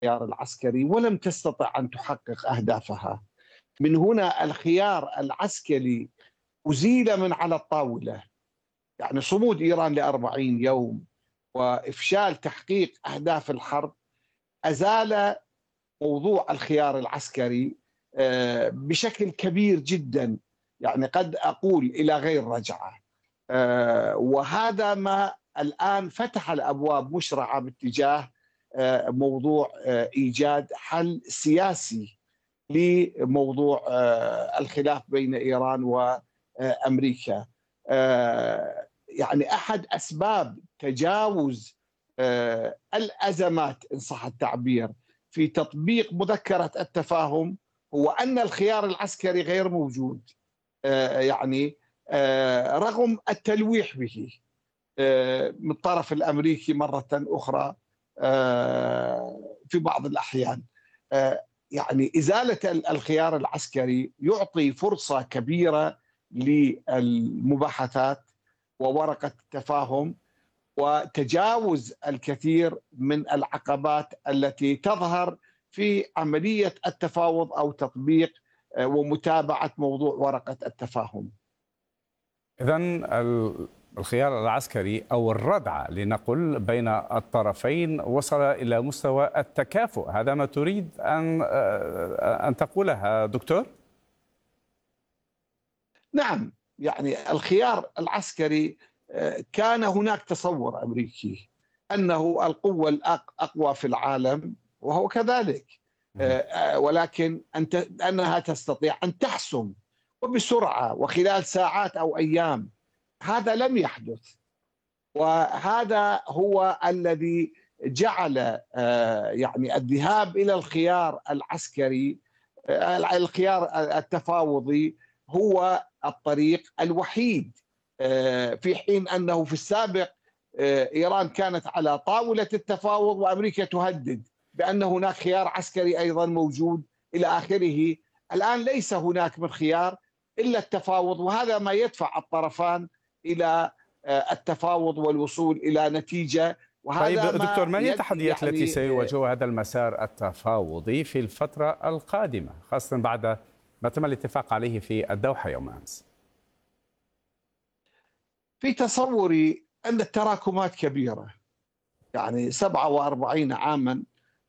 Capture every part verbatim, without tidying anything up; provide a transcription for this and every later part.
الخيار العسكري ولم تستطع أن تحقق أهدافها. من هنا الخيار العسكري أزيل من على الطاولة، يعني صمود إيران لأربعين يوم وإفشال تحقيق أهداف الحرب أزال موضوع الخيار العسكري آه، بشكل كبير جدا، يعني قد أقول إلى غير رجعة. آه، وهذا ما الآن فتح الأبواب مشرعة باتجاه آه، موضوع آه، إيجاد حل سياسي لموضوع آه، الخلاف بين إيران وأمريكا. آه، يعني أحد أسباب تجاوز آه، الأزمات إن صح التعبير في تطبيق مذكرة التفاهم هو أن الخيار العسكري غير موجود، آه، يعني آه، رغم التلويح به آه، من الطرف الأمريكي مرة أخرى آه، في بعض الأحيان. آه، يعني إزالة الخيار العسكري يعطي فرصة كبيرة للمباحثات وورقة التفاهم وتجاوز الكثير من العقبات التي تظهر في عملية التفاوض أو تطبيق آه، ومتابعة موضوع ورقة التفاهم. إذن الخيار العسكري أو الردع لنقل بين الطرفين وصل إلى مستوى التكافؤ، هذا ما تريد أن أن تقوله دكتور؟ نعم، يعني الخيار العسكري كان هناك تصور أمريكي أنه القوة الأقوى في العالم وهو كذلك، ولكن أنها تستطيع أن تحسم وبسرعة وخلال ساعات أو أيام. هذا لم يحدث، وهذا هو الذي جعل يعني الذهاب إلى الخيار العسكري الخيار التفاوضي هو الطريق الوحيد، في حين أنه في السابق إيران كانت على طاولة التفاوض وأمريكا تهدد بأن هناك خيار عسكري أيضا موجود إلى آخره. الآن ليس هناك من خيار إلا التفاوض، وهذا ما يدفع الطرفان إلى التفاوض والوصول إلى نتيجة. وهذا طيب دكتور، ما هي التحديات يعني التي سيواجهها هذا المسار التفاوضي في الفترة القادمة، خاصة بعد ما تم الاتفاق عليه في الدوحة يوم أمس؟ في تصوري أن التراكمات كبيرة، يعني سبعة وأربعين عاما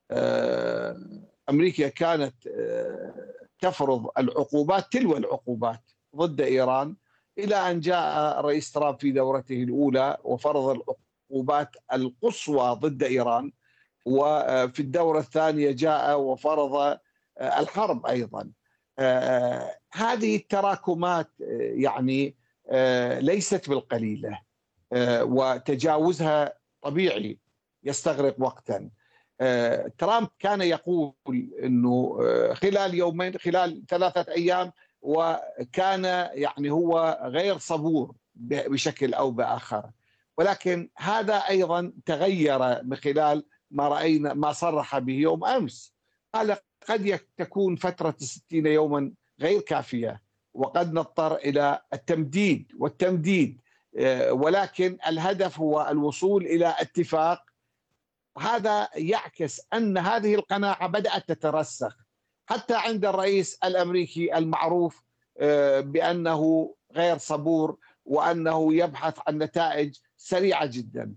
أمريكا كانت تفرض العقوبات تلو العقوبات ضد إيران، إلى أن جاء الرئيس ترامب في دورته الأولى وفرض العقوبات القصوى ضد إيران، وفي الدورة الثانية جاء وفرض الحرب أيضا. هذه التراكمات يعني ليست بالقليلة، وتجاوزها طبيعي يستغرق وقتا. ترامب كان يقول أنه خلال يومين خلال ثلاثة أيام، وكان يعني هو غير صبور بشكل أو بآخر، ولكن هذا أيضا تغير من خلال ما رأينا ما صرح به يوم أمس. قال قد تكون فترة ستين يوما غير كافية، وقد نضطر إلى التمديد والتمديد، ولكن الهدف هو الوصول إلى اتفاق. هذا يعكس أن هذه القناعة بدأت تترسخ حتى عند الرئيس الأمريكي المعروف بأنه غير صبور وأنه يبحث عن نتائج سريعة جدا.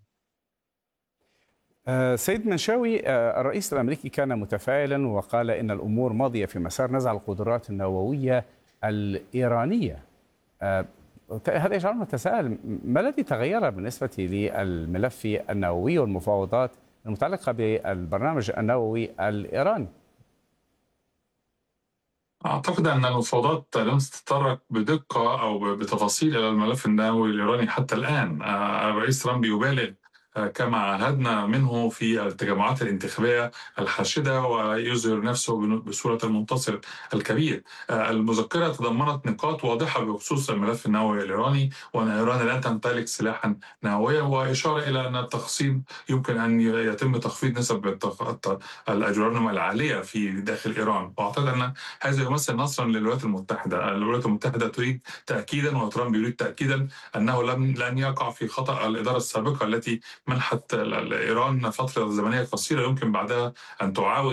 سيد منشاوي، الرئيس الأمريكي كان متفائلا وقال إن الأمور ماضية في مسار نزع القدرات النووية الإيرانية. هذا يجعلنا نتساءل، ما الذي تغير بالنسبة للملف النووي والمفاوضات المتعلقة بالبرنامج النووي الإيراني؟ أعتقد أن المفاوضات لم تتطرق بدقة أو بتفاصيل إلى الملف النووي الإيراني حتى الآن. الرئيس ترامب يبالغ كما عهدنا منه في التجمعات الانتخابية الحاشدة ويظهر نفسه بصورة المنتصر الكبير. المذكرة تضمنت نقاط واضحة بخصوص الملف النووي الإيراني، وأن إيران لا تمتلك سلاحا نوويا، وإشارة إلى أن التخصيب يمكن أن يتم تخفيض نسب الأجرام العالية في داخل إيران. وأعتقد أن هذا يمثل نصرا للولايات المتحدة. الولايات المتحدة تريد تأكيدا وترامب يريد تأكيدا أنه لم لن يقع في خطأ الإدارة السابقة التي منحت إيران فترة زمنية قصيرة يمكن بعدها أن تعاود